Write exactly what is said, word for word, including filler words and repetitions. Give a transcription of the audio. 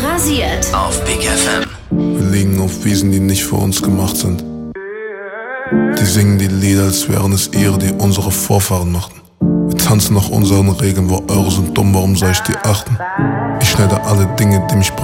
rasiert. Auf Big F M. Wir liegen auf Wiesen, die nicht für uns gemacht sind. Die singen die Lieder, als wären es ihre, die unsere Vorfahren machten. Wir tanzen nach unseren Regeln, wo eure sind dumm, warum soll ich die achten? Ich schneide alle Dinge, die mich